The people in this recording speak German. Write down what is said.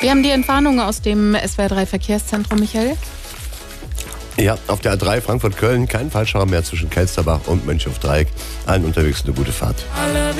Wir haben die Entwarnung aus dem SWR3 Verkehrszentrum, Michael. Ja, auf der A3 Frankfurt-Köln kein Falschfahrer mehr zwischen Kelsterbach und Mönchhof-Dreieck. Allen unterwegs eine gute Fahrt.